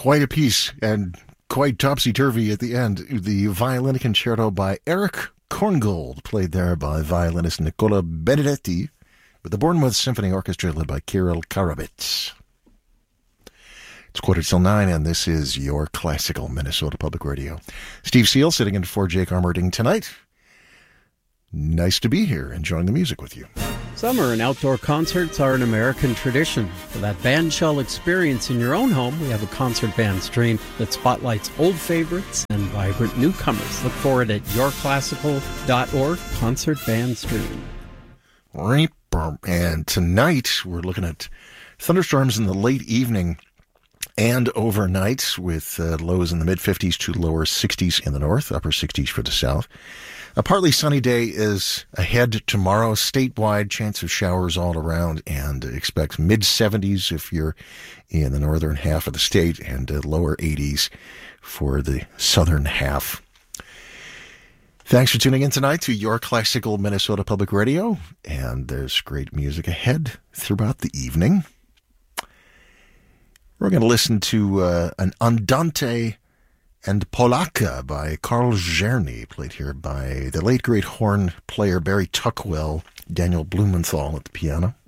quite a piece and quite topsy-turvy at the end. The Violin Concerto by Eric Korngold, played there by violinist Nicola Benedetti, with the Bournemouth Symphony Orchestra led by Kirill Karabits. It's 8:45, and this is your classical Minnesota Public Radio. Steve Seal sitting in for Jake Armerding tonight. Nice to be here, enjoying the music with you. Summer and outdoor concerts are an American tradition. For that bandshell experience in your own home, we have a concert band stream that spotlights old favorites and vibrant newcomers. Look for it at yourclassical.org, concert band stream. And tonight we're looking at thunderstorms in the late evening and overnight, with lows in the mid-50s to lower 60s in the north, upper 60s for the south. A partly sunny day is ahead tomorrow. Statewide chance of showers all around, and expect mid-70s if you're in the northern half of the state, and lower 80s for the southern half. Thanks for tuning in tonight to your classical Minnesota Public Radio, and there's great music ahead throughout the evening. We're going to listen to an Andante and Polacca by Karl Czerny, played here by the late great horn player Barry Tuckwell, Daniel Blumenthal at the piano.